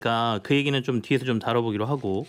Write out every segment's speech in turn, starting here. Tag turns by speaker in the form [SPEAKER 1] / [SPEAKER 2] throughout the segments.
[SPEAKER 1] 그 얘기는 좀 뒤에서 좀 다뤄보기로 하고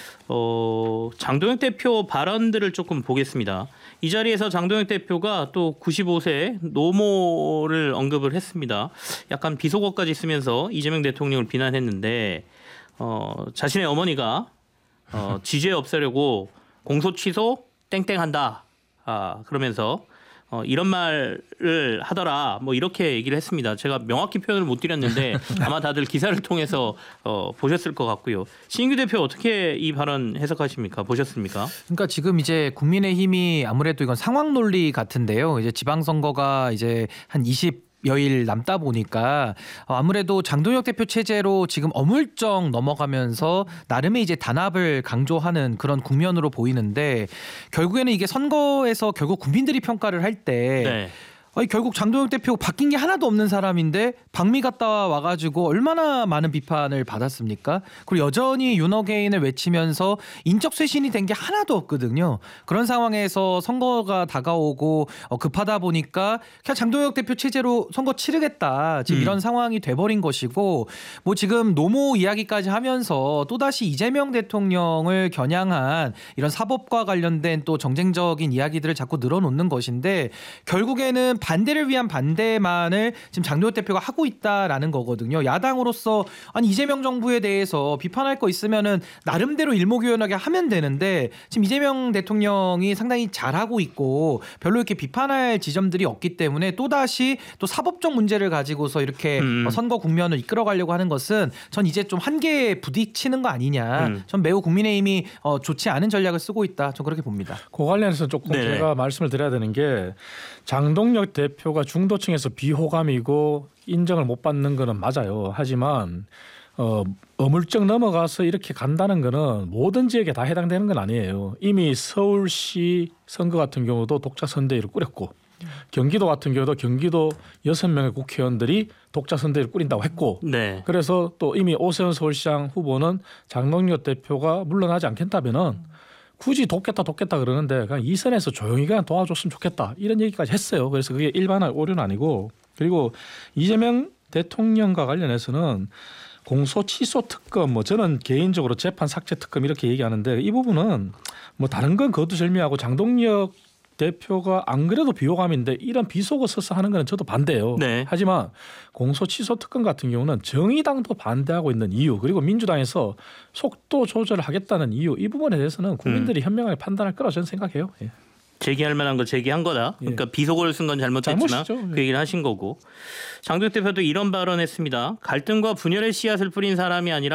[SPEAKER 1] 장동혁 대표 발언들을 조금 보겠습니다. 이 자리에서 장동혁 대표가 또 95세 노모를 언급을 했습니다. 약간 비속어까지 쓰면서 이재명 대통령을 비난했는데 자신의 어머니가 지죄 없애려고 공소 취소 땡땡한다. 그러면서 이런 말을 하더라. 뭐 이렇게 얘기를 했습니다. 제가 명확히 표현을 못 드렸는데 아마 다들 기사를 통해서 보셨을 것 같고요. 신인규 대표 어떻게 이 발언 해석하십니까? 보셨습니까?
[SPEAKER 2] 그러니까 지금 이제 국민의힘이 아무래도 이건 상황 논리 같은데요. 이제 지방선거가 이제 한 20여일 남다 보니까 아무래도 장동혁 대표 체제로 지금 어물쩍 넘어가면서 나름의 이제 단합을 강조하는 그런 국면으로 보이는데 결국에는 이게 선거에서 결국 국민들이 평가를 할 때 결국 장동혁 대표 바뀐 게 하나도 없는 사람인데 방미 갔다 와가지고 얼마나 많은 비판을 받았습니까? 그리고 여전히 윤어게인을 외치면서 인적 쇄신이 된 게 하나도 없거든요. 그런 상황에서 선거가 다가오고 급하다 보니까 그냥 장동혁 대표 체제로 선거 치르겠다. 지금 이런 상황이 돼버린 것이고 뭐 지금 노모 이야기까지 하면서 또다시 이재명 대통령을 겨냥한 이런 사법과 관련된 또 정쟁적인 이야기들을 자꾸 늘어놓는 것인데 결국에는 반대를 위한 반대만을 지금 장동혁 대표가 하고 있다라는 거거든요. 야당으로서 아니 이재명 정부에 대해서 비판할 거 있으면은 나름대로 일목요연하게 하면 되는데 지금 이재명 대통령이 상당히 잘하고 있고 별로 이렇게 비판할 지점들이 없기 때문에 또다시 또 사법적 문제를 가지고서 이렇게 선거 국면을 이끌어가려고 하는 것은 전 이제 좀 한계에 부딪히는 거 아니냐. 전 매우 국민의힘이 좋지 않은 전략을 쓰고 있다. 전 그렇게 봅니다.
[SPEAKER 3] 그 관련해서 조금 제가 말씀을 드려야 되는 게 장동혁 대표가 중도층에서 비호감이고 인정을 못 받는 거는 맞아요. 하지만 어물쩍 넘어가서 이렇게 간다는 거는 모든 지역에 다 해당되는 건 아니에요. 이미 서울시 선거 같은 경우도 독자 선대위를 꾸렸고 경기도 같은 경우도 경기도 6명의 국회의원들이 독자 선대위를 꾸린다고 했고 그래서 또 이미 오세훈 서울시장 후보는 장동혁 대표가 물러나지 않겠다면은 굳이 돕겠다 그러는데 그냥 이 선에서 조용히 그냥 도와줬으면 좋겠다 이런 얘기까지 했어요. 그래서 그게 일반화 오류는 아니고 그리고 이재명 대통령과 관련해서는 공소 취소 특검 뭐 저는 개인적으로 재판 삭제 특검 이렇게 얘기하는데 이 부분은 뭐 다른 건 그것도 장동혁 대표가 안 그래도 비호감인데 이런 비속어 써서 하는 거는 저도 반대예요. 하지만 공소 취소 특검 같은 경우는 정의당도 반대하고 있는 이유 그리고 민주당에서 속도 조절을 하겠다는 이유 이 부분에 대해서는 국민들이 현명하게 판단할 거라 저는 생각해요.
[SPEAKER 1] 제기할 만한 거 제기한 거다. 그러니까 비속어를 쓴 건 잘못했지만 그 얘기를 하신 거고. 장동혁 대표도 이런 발언했습니다. 갈등과 분열의 씨앗을 뿌린 사람이 아니라